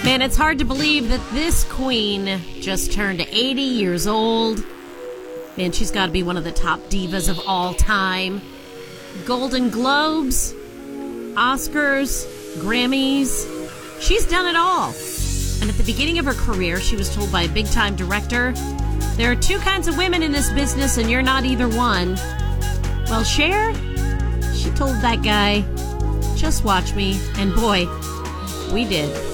Man, it's hard to believe that this queen just turned 80 years old. Man, she's got to be one of the top divas of all time. Golden Globes, Oscars, Grammys. She's done it all. And at the beginning of her career, she was told by a big-time director, there are two kinds of women in this business, and you're not either one. Well, Cher, she told that guy, just watch me. And boy, we did.